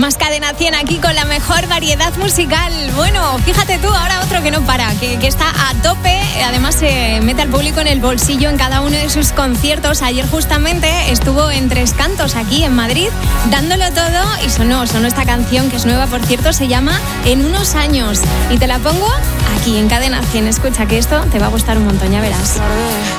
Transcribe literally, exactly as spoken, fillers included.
más Cadena cien aquí con la mejor variedad musical. Bueno, fíjate tú, ahora otro que no para, que, que está a tope. Además se mete al público en el bolsillo en cada uno de sus conciertos. Ayer justamente estuvo en Tres Cantos aquí en Madrid, dándolo todo, y sonó, sonó esta canción que es nueva, por cierto, se llama En unos años. Y te la pongo aquí en Cadena cien. Escucha que esto te va a gustar un montón, ya verás.